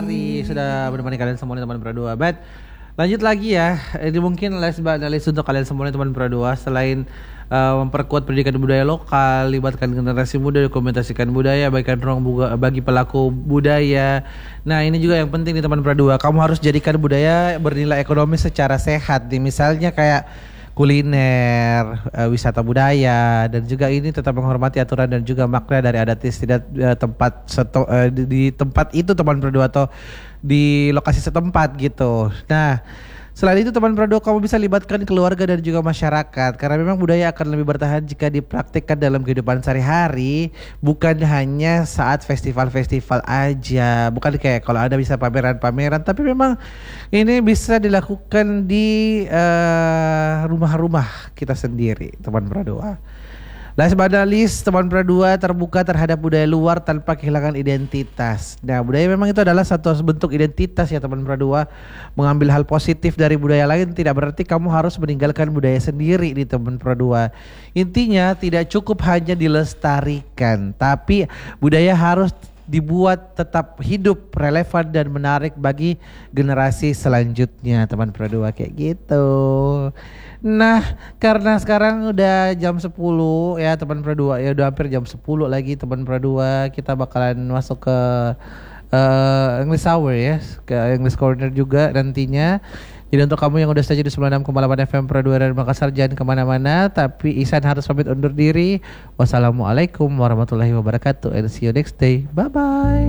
Hari sudah menemani kalian semuanya teman Pradua. But lanjut lagi ya. Ini mungkin list untuk kalian semuanya teman Pradua. Selain memperkuat pendidikan budaya lokal, libatkan generasi muda, dokumentasikan budaya, bagikan ruang bagi pelaku budaya. Nah ini juga yang penting nih teman Pradua. Kamu harus jadikan budaya bernilai ekonomi secara sehat. Nih misalnya kayak kuliner, wisata budaya, dan juga ini tetap menghormati aturan dan juga makna dari adat istiadat di tempat itu teman Pradua atau di lokasi setempat gitu. Nah selain itu teman Pradua, kamu bisa libatkan keluarga dan juga masyarakat karena memang budaya akan lebih bertahan jika dipraktikkan dalam kehidupan sehari-hari, bukan hanya saat festival-festival aja. Bukan kayak kalau ada bisa pameran-pameran, tapi memang ini bisa dilakukan di rumah-rumah kita sendiri teman Pradua. Last but not least, teman Pradua terbuka terhadap budaya luar tanpa kehilangan identitas. Nah, budaya memang itu adalah satu bentuk identitas ya teman Pradua. Mengambil hal positif dari budaya lain tidak berarti kamu harus meninggalkan budaya sendiri di teman Pradua. Intinya tidak cukup hanya dilestarikan, tapi budaya harus dibuat tetap hidup, relevan dan menarik bagi generasi selanjutnya teman Pradua kayak gitu. Nah, karena sekarang udah jam 10 ya teman Pradua, ya udah hampir jam 10 lagi teman Pradua, kita bakalan masuk ke English Hour ya, ke English Corner juga nantinya. Jadi untuk kamu yang udah stay di 96,8 FM Pradua dan Makassar jangan kemana-mana. Tapi Ihsan harus pamit undur diri. Wassalamualaikum warahmatullahi wabarakatuh and see you next day. Bye bye.